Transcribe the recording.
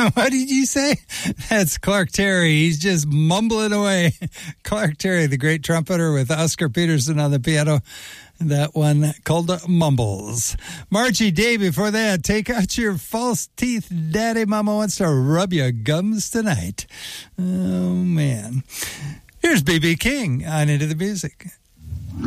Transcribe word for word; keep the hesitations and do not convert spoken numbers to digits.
What did you say? That's Clark Terry. He's just mumbling away. Clark Terry, the great trumpeter with Oscar Peterson on the piano. That one called Mumbles. Margie Day before that. Take out your false teeth. Daddy Mama wants to rub your gums tonight. Oh, man. Here's B B King on Into the Music.